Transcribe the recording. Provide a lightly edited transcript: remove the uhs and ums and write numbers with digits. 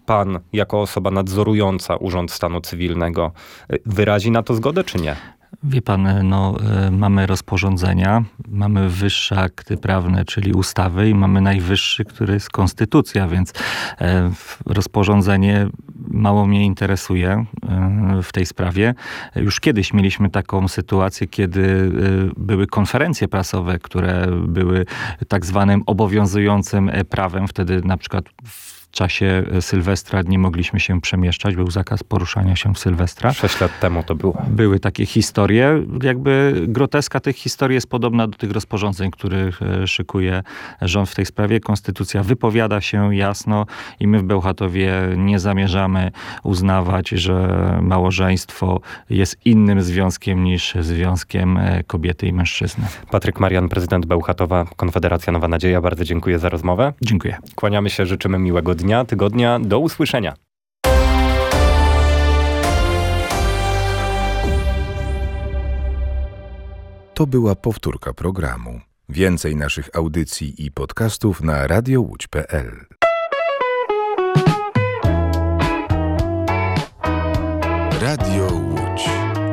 pan, jako osoba nadzorująca Urząd Stanu Cywilnego, wyrazi na to zgodę, czy nie? Wie pan, mamy rozporządzenia, mamy wyższe akty prawne, czyli ustawy i mamy najwyższy, który jest konstytucja, więc rozporządzenie mało mnie interesuje w tej sprawie. Już kiedyś mieliśmy taką sytuację, kiedy były konferencje prasowe, które były tak zwanym obowiązującym prawem. Wtedy na przykład w czasie Sylwestra nie mogliśmy się przemieszczać. Był zakaz poruszania się w Sylwestra. 6 lat temu to było. Były takie historie. Jakby groteska tych historii jest podobna do tych rozporządzeń, których szykuje rząd w tej sprawie. Konstytucja wypowiada się jasno i my w Bełchatowie nie zamierzamy uznawać, że małżeństwo jest innym związkiem niż związkiem kobiety i mężczyzny. Patryk Marian, prezydent Bełchatowa, Konfederacja Nowa Nadzieja. Bardzo dziękuję za rozmowę. Dziękuję. Kłaniamy się, życzymy miłego dnia, tygodnia. Do usłyszenia. To była powtórka programu. Więcej naszych audycji i podcastów na radiołódź.pl. Radio